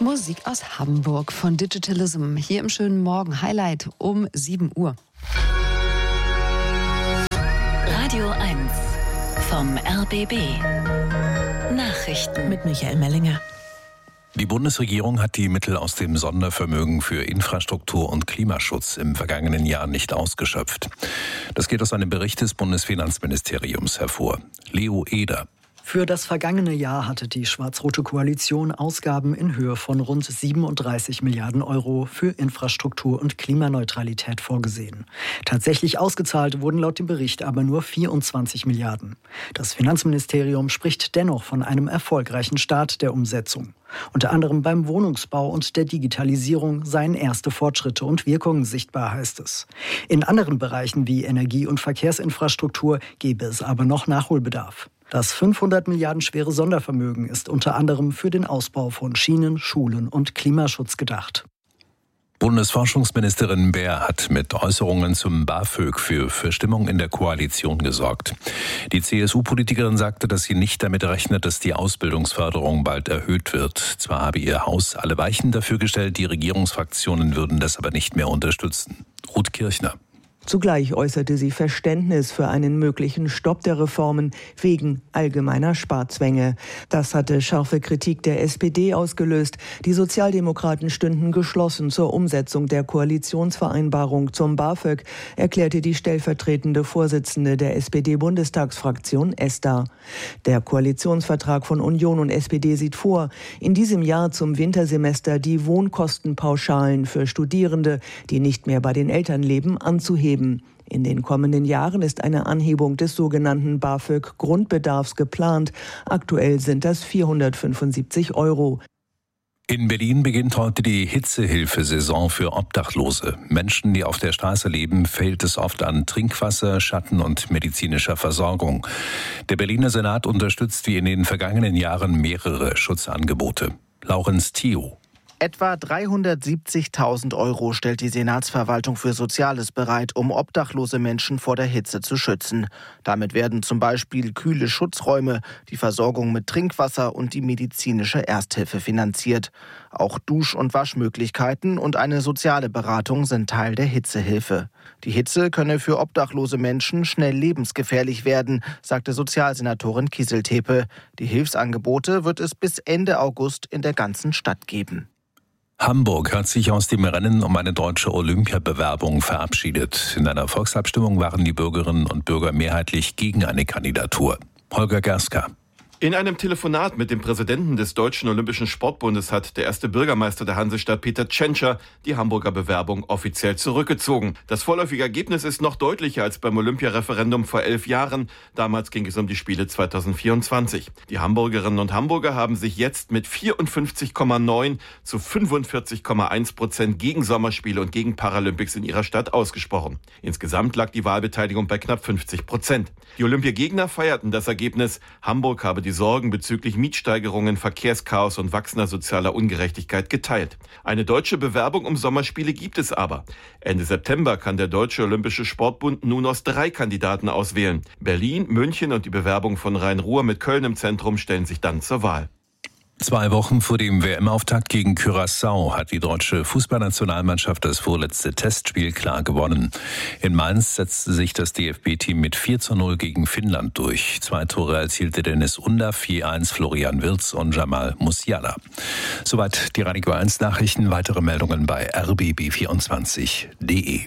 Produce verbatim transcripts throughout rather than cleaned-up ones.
Musik aus Hamburg von Digitalism. Hier im schönen Morgen Highlight um sieben Uhr. Radio eins vom R B B. Nachrichten mit Michael Mellinger. Die Bundesregierung hat die Mittel aus dem Sondervermögen für Infrastruktur und Klimaschutz im vergangenen Jahr nicht ausgeschöpft. Das geht aus einem Bericht des Bundesfinanzministeriums hervor. Leo Eder. Für das vergangene Jahr hatte die schwarz-rote Koalition Ausgaben in Höhe von rund siebenunddreißig Milliarden Euro für Infrastruktur und Klimaneutralität vorgesehen. Tatsächlich ausgezahlt wurden laut dem Bericht aber nur vierundzwanzig Milliarden. Das Finanzministerium spricht dennoch von einem erfolgreichen Start der Umsetzung. Unter anderem beim Wohnungsbau und der Digitalisierung seien erste Fortschritte und Wirkungen sichtbar, heißt es. In anderen Bereichen wie Energie- und Verkehrsinfrastruktur gäbe es aber noch Nachholbedarf. Das fünfhundert Milliarden schwere Sondervermögen ist unter anderem für den Ausbau von Schienen, Schulen und Klimaschutz gedacht. Bundesforschungsministerin Baer hat mit Äußerungen zum BAföG für Verstimmung in der Koalition gesorgt. Die C S U-Politikerin sagte, dass sie nicht damit rechnet, dass die Ausbildungsförderung bald erhöht wird. Zwar habe ihr Haus alle Weichen dafür gestellt, die Regierungsfraktionen würden das aber nicht mehr unterstützen. Ruth Kirchner. Zugleich äußerte sie Verständnis für einen möglichen Stopp der Reformen wegen allgemeiner Sparzwänge. Das hatte scharfe Kritik der S P D ausgelöst. Die Sozialdemokraten stünden geschlossen zur Umsetzung der Koalitionsvereinbarung zum BAföG, erklärte die stellvertretende Vorsitzende der S P D-Bundestagsfraktion Esther. Der Koalitionsvertrag von Union und S P D sieht vor, in diesem Jahr zum Wintersemester die Wohnkostenpauschalen für Studierende, die nicht mehr bei den Eltern leben, anzuheben. In den kommenden Jahren ist eine Anhebung des sogenannten BAföG-Grundbedarfs geplant. Aktuell sind das vierhundertfünfundsiebzig Euro. In Berlin beginnt heute die Hitzehilfesaison für Obdachlose. Menschen, die auf der Straße leben, fehlt es oft an Trinkwasser, Schatten und medizinischer Versorgung. Der Berliner Senat unterstützt wie in den vergangenen Jahren mehrere Schutzangebote. Laurenz Thio. Etwa dreihundertsiebzigtausend Euro stellt die Senatsverwaltung für Soziales bereit, um obdachlose Menschen vor der Hitze zu schützen. Damit werden zum Beispiel kühle Schutzräume, die Versorgung mit Trinkwasser und die medizinische Ersthilfe finanziert. Auch Dusch- und Waschmöglichkeiten und eine soziale Beratung sind Teil der Hitzehilfe. Die Hitze könne für obdachlose Menschen schnell lebensgefährlich werden, sagte Sozialsenatorin Kieseltepe. Die Hilfsangebote wird es bis Ende August in der ganzen Stadt geben. Hamburg hat sich aus dem Rennen um eine deutsche Olympiabewerbung verabschiedet. In einer Volksabstimmung waren die Bürgerinnen und Bürger mehrheitlich gegen eine Kandidatur. Holger Gerska. In einem Telefonat mit dem Präsidenten des Deutschen Olympischen Sportbundes hat der erste Bürgermeister der Hansestadt Peter Tschentscher die Hamburger Bewerbung offiziell zurückgezogen. Das vorläufige Ergebnis ist noch deutlicher als beim Olympiareferendum vor elf Jahren. Damals ging es um die Spiele zweitausendvierundzwanzig. Die Hamburgerinnen und Hamburger haben sich jetzt mit vierundfünfzig Komma neun zu fünfundvierzig Komma eins Prozent gegen Sommerspiele und gegen Paralympics in ihrer Stadt ausgesprochen. Insgesamt lag die Wahlbeteiligung bei knapp fünfzig Prozent. Die Olympiagegner feierten das Ergebnis. Hamburg habe die Sorgen bezüglich Mietsteigerungen, Verkehrschaos und wachsender sozialer Ungerechtigkeit geteilt. Eine deutsche Bewerbung um Sommerspiele gibt es aber. Ende September kann der Deutsche Olympische Sportbund nun aus drei Kandidaten auswählen. Berlin, München und die Bewerbung von Rhein-Ruhr mit Köln im Zentrum stellen sich dann zur Wahl. Zwei Wochen vor dem W M-Auftakt gegen Curaçao hat die deutsche Fußballnationalmannschaft das vorletzte Testspiel klar gewonnen. In Mainz setzte sich das D F B-Team mit vier zu null gegen Finnland durch. Zwei Tore erzielte Dennis Undav, vier eins Florian Wirtz und Jamal Musiala. Soweit die Radio eins Nachrichten. Weitere Meldungen bei r b b vierundzwanzig punkt d e.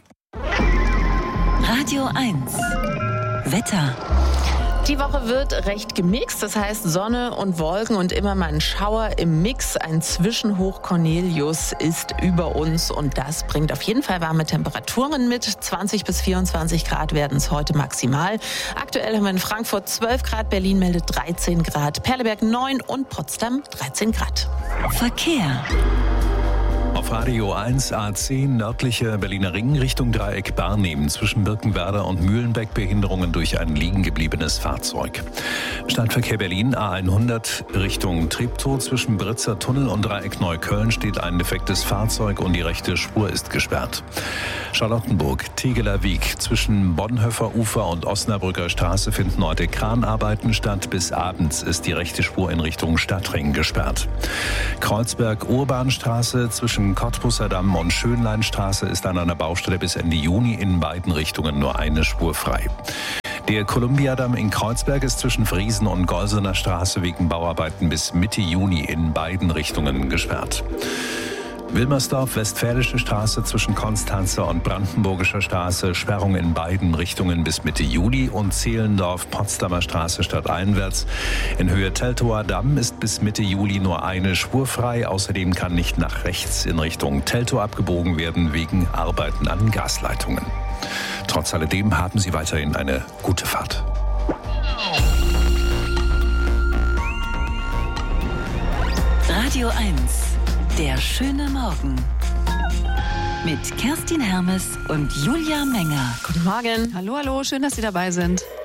Radio eins Wetter. Die Woche wird recht gemixt, das heißt Sonne und Wolken und immer mal ein Schauer im Mix. Ein Zwischenhoch Cornelius ist über uns und das bringt auf jeden Fall warme Temperaturen mit. zwanzig bis vierundzwanzig Grad werden es heute maximal. Aktuell haben wir in Frankfurt zwölf Grad, Berlin meldet dreizehn Grad, Perleberg neun und Potsdam dreizehn Grad. Verkehr. Auf auf Radio eins A zehn nördlicher Berliner Ring Richtung Dreieck Barnehmen zwischen Birkenwerder und Mühlenbeck Behinderungen durch ein liegen gebliebenes Fahrzeug. Stadtverkehr Berlin A hundert Richtung Treptow zwischen Britzer Tunnel und Dreieck Neukölln steht ein defektes Fahrzeug und die rechte Spur ist gesperrt. Charlottenburg Tegeler Weg zwischen Bonhoeffer Ufer und Osnabrücker Straße finden heute Kranarbeiten statt. Bis abends ist die rechte Spur in Richtung Stadtring gesperrt. Kreuzberg-Urbanstraße zwischen Cottbusser Damm und Schönleinstraße ist an einer Baustelle bis Ende Juni in beiden Richtungen nur eine Spur frei. Der Kolumbiadamm in Kreuzberg ist zwischen Friesen und Golsener Straße wegen Bauarbeiten bis Mitte Juni in beiden Richtungen gesperrt. Wilmersdorf, Westfälische Straße zwischen Konstanzer und Brandenburgischer Straße, Sperrung in beiden Richtungen bis Mitte Juli und Zehlendorf, Potsdamer Straße stadteinwärts. In Höhe Teltower Damm ist bis Mitte Juli nur eine Spur frei. Außerdem kann nicht nach rechts in Richtung Teltow abgebogen werden wegen Arbeiten an Gasleitungen. Trotz alledem haben Sie weiterhin eine gute Fahrt. Radio eins. Der schöne Morgen. Mit Kerstin Hermes und Julia Menger. Guten Morgen. Hallo, hallo, schön, dass Sie dabei sind.